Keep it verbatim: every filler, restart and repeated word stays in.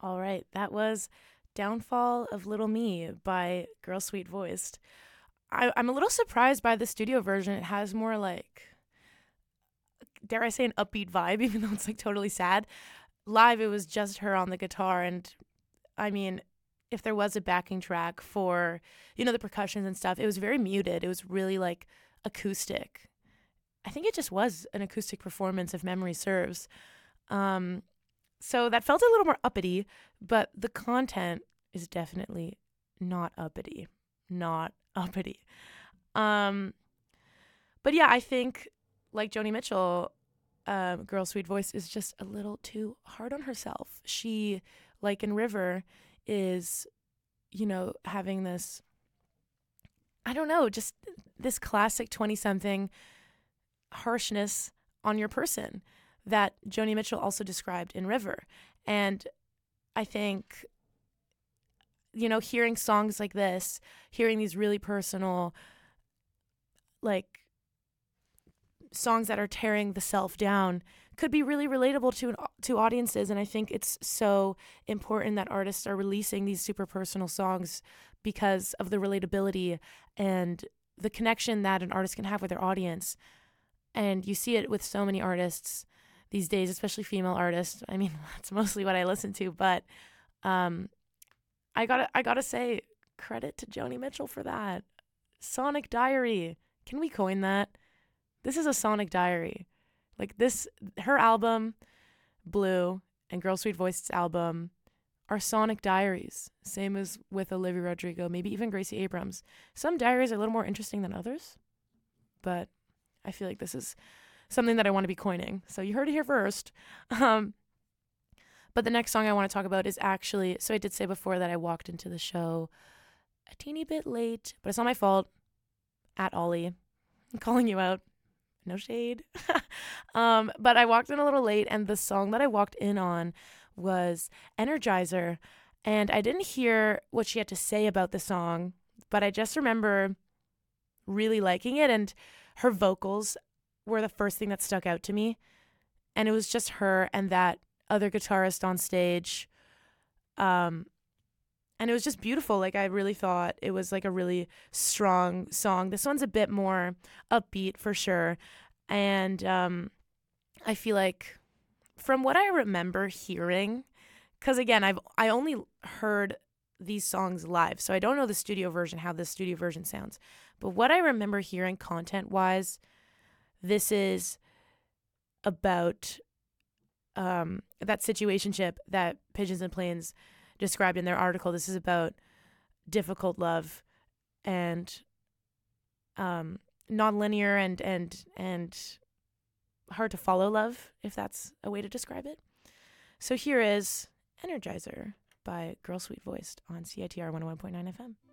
All right, that was Downfall of Little Me by Girl Sweet Voiced. I, I'm a little surprised by the studio version. It has more like, dare I say, an upbeat vibe, even though it's like totally sad. Live, it was just her on the guitar. And I mean, if there was a backing track for, you know, the percussions and stuff, it was very muted. It was really like acoustic. I think it just was an acoustic performance, if memory serves. Um, so that felt a little more uppity, but the content is definitely not uppity. Not uppity. Um, but yeah, I think, like Joni Mitchell, um, Girl Sweet Voice is just a little too hard on herself. She, like in River, is, you know, having this, I don't know, just this classic twenty-something harshness on your person that Joni Mitchell also described in River. And I think, you know, hearing songs like this, hearing these really personal, like, songs that are tearing the self down could be really relatable to to audiences. And I think it's so important that artists are releasing these super personal songs because of the relatability and the connection that an artist can have with their audience. And you see it with so many artists these days, especially female artists. I mean, that's mostly what I listen to, but um, I gotta I gotta say credit to Joni Mitchell for that. Sonic Diary. Can we coin that? This is a Sonic Diary. Like this, her album, Blue, and Girl Sweet Voiced's album are Sonic Diaries. Same as with Olivia Rodrigo, maybe even Gracie Abrams. Some diaries are a little more interesting than others, but I feel like this is something that I want to be coining. So you heard it here first. Um, but the next song I want to talk about is actually, so I did say before that I walked into the show a teeny bit late, but it's not my fault. At Ollie. I'm calling you out. No shade. um, but I walked in a little late, and the song that I walked in on was Energizer. And I didn't hear what she had to say about the song, but I just remember really liking it. And her vocals were the first thing that stuck out to me. And it was just her and that other guitarist on stage. Um, and it was just beautiful. Like, I really thought it was like a really strong song. This one's a bit more upbeat for sure. And um, I feel like from what I remember hearing, because again, I've I only heard these songs live, so I don't know the studio version, how the studio version sounds. But what I remember hearing content-wise, this is about um, that situationship that Pigeons and Planes described in their article. This is about difficult love and um, nonlinear and and and hard to follow love, if that's a way to describe it. So here is Energizer by Girl Sweet Voiced on C I T R one oh one point nine F M.